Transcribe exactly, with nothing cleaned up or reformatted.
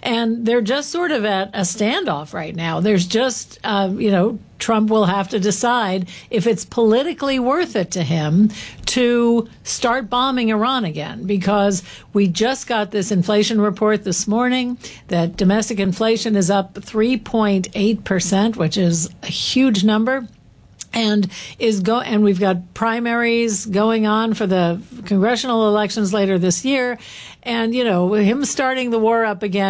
And they're just sort of at a standoff right now. There's just, uh, you know, Trump will have to decide if it's politically worth it to him to start bombing Iran again, because we just got this inflation report this morning that domestic inflation is up three point eight percent, which is a huge number. And is go and we've got primaries going on for the congressional elections later this year. And, you know, him starting the war up again